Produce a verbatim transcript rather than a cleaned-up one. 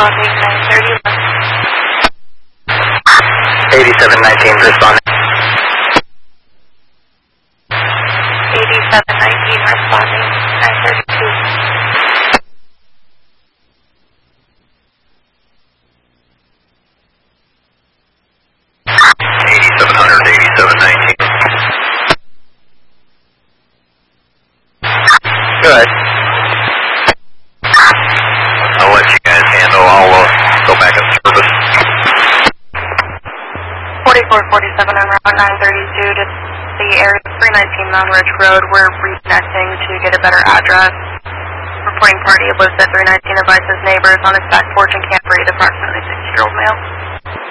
responding nine thirty. eighty-seven nineteen responding. eighty-seven nineteen responding nine thirty-two. eighty-seven hundred, eighty-seven nineteen. Good. I'll let you guys handle. I'll uh, go back in service. forty-four forty-seven on Route nine thirty-two to the area of three nineteen Mountain Ridge Road. We're reconnecting to get a better address. Reporting party lives at three nineteen, advises neighbors on his back porch in Camp Reed, approximately sixty-year-old male.